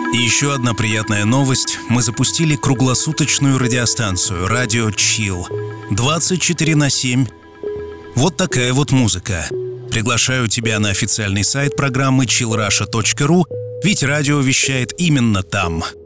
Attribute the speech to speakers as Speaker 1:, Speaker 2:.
Speaker 1: И еще одна приятная новость. Мы запустили круглосуточную радиостанцию «Радио Chill». 24/7. Вот такая вот музыка. Приглашаю тебя на официальный сайт программы chillrusha.ru, ведь радио вещает именно там.